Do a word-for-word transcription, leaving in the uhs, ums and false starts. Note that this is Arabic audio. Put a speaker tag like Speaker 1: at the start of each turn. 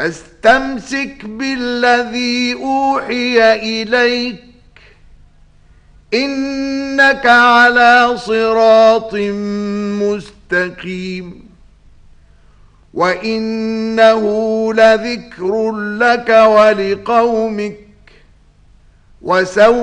Speaker 1: فاستمسك بالذي أوحي إليك إنك على صراط مستقيم وإنه لذكر لك ولقومك وسوف